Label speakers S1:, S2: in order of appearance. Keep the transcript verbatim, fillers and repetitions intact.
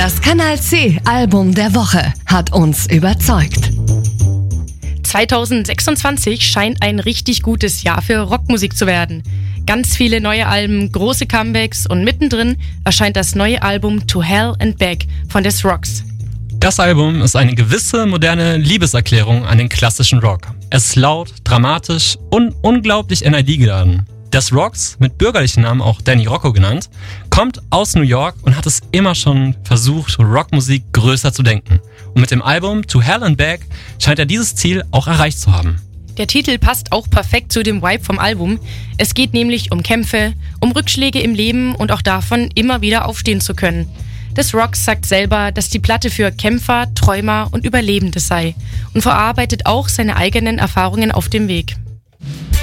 S1: Das Kanal C Album der Woche hat uns überzeugt.
S2: zwanzig sechsundzwanzig scheint ein richtig gutes Jahr für Rockmusik zu werden. Ganz viele neue Alben, große Comebacks und mittendrin erscheint das neue Album To Hell and Back von The Rocks.
S3: Das Album ist eine gewisse moderne Liebeserklärung an den klassischen Rock. Es ist laut, dramatisch und unglaublich N I D geladen. The Rocks, mit bürgerlichen Namen auch Danny Rocco genannt, kommt aus New York und hat es immer schon versucht, Rockmusik größer zu denken. Und mit dem Album To Hell and Back scheint er dieses Ziel auch erreicht zu haben.
S2: Der Titel passt auch perfekt zu dem Vibe vom Album. Es geht nämlich um Kämpfe, um Rückschläge im Leben und auch davon, immer wieder aufstehen zu können. The Rocks sagt selber, dass die Platte für Kämpfer, Träumer und Überlebende sei und verarbeitet auch seine eigenen Erfahrungen auf dem Weg.